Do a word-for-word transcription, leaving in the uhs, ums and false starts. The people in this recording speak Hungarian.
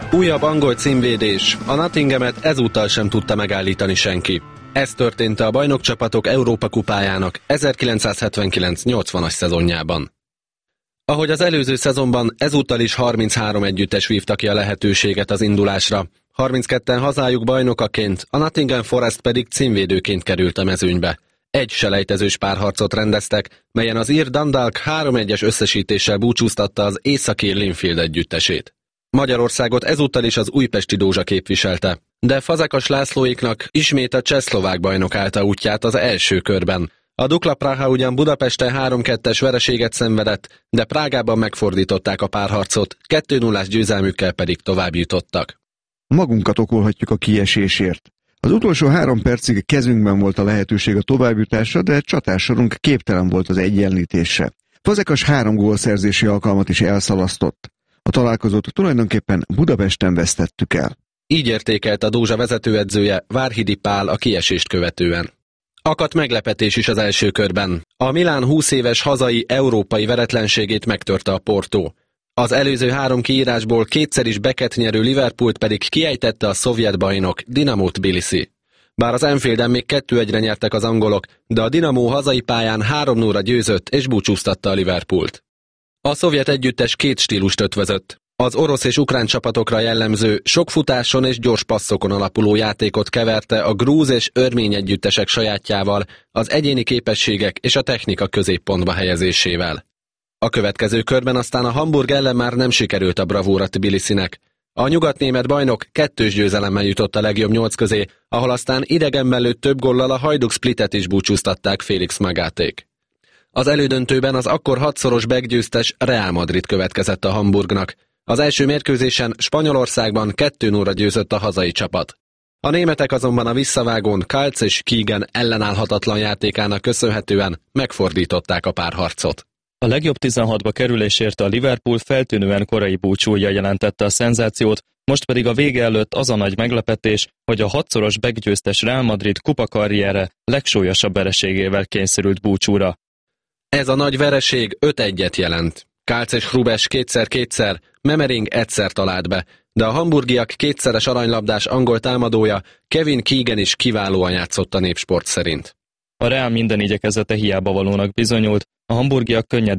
Újabb angol címvédés, a Nottinghamet ezúttal sem tudta megállítani senki. Ez történt a bajnokcsapatok Európa kupájának ezerkilencszázhetvenkilenc nyolcvanas szezonjában. Ahogy az előző szezonban, ezúttal is harminchárom együttes vívta ki a lehetőséget az indulásra. harmincketten hazájuk bajnokaként, a Nottingham Forest pedig címvédőként került a mezőnybe. Egy selejtezős párharcot rendeztek, melyen az ír Dundalk három egyes összesítéssel búcsúztatta az északi Linfield együttesét. Magyarországot ezúttal is az újpesti Dózsa képviselte, de Fazekas Lászlóiknak ismét a csehszlovák bajnok állta útját az első körben. A Dukla Praha ugyan Budapesten három kettes vereséget szenvedett, de Prágában megfordították a párharcot, kettő nullás győzelmükkel pedig tovább jutottak. Magunkat okolhatjuk a kiesésért. Az utolsó három percig kezünkben volt a lehetőség a továbbjutásra, de csatársorunk képtelen volt az egyenlítésre. Fazekas három gólszerzési alkalmat is elszalasztott. A találkozót tulajdonképpen Budapesten vesztettük el. Így értékelt a Dózsa vezetőedzője, Várhidi Pál a kiesést követően. Akadt meglepetés is az első körben. A Milán húsz éves hazai európai veretlenségét megtörte a Porto. Az előző három kiírásból kétszer is Becket nyerő Liverpoolt pedig kiejtette a szovjet bajnok Dinamo Tbilisi. Bár az Anfielden még kettő egyre nyertek az angolok, de a Dinamo hazai pályán három nullra győzött és búcsúztatta a Liverpoolt. A szovjet együttes két stílust ötvözött. Az orosz és ukrán csapatokra jellemző, sok futáson és gyors passzokon alapuló játékot keverte a grúz és örmény együttesek sajátjával, az egyéni képességek és a technika középpontba helyezésével. A következő körben aztán a Hamburg ellen már nem sikerült a bravúra Tbilisinek. A nyugatnémet bajnok kettős győzelemmel jutott a legjobb nyolc közé, ahol aztán idegenben lőtt több góllal a Hajduk Splitet is búcsúztatták Félix Magaték. Az elődöntőben az akkor hatszoros beggyőztes Real Madrid következett a Hamburgnak. Az első mérkőzésen Spanyolországban kettő nullra győzött a hazai csapat. A németek azonban a visszavágón Kalc és Kiegen ellenállhatatlan játékának köszönhetően megfordították a párharcot. A legjobb tizenhatba kerülésért a Liverpool feltűnően korai búcsúja jelentette a szenzációt, most pedig a vége előtt az a nagy meglepetés, hogy a hatszoros beggyőztes Real Madrid kupakarriere legsúlyosabb vereségével kényszerült búcsúra. Ez a nagy vereség öt egyet jelent. Kalc és Hrubes kétszer-kétszer, Memering egyszer talált be, de a hamburgiak kétszeres aranylabdás angol támadója Kevin Keegan is kiválóan játszott a Népsport szerint. A Real minden igyekezete hiába valónak bizonyult, a hamburgiak könnyed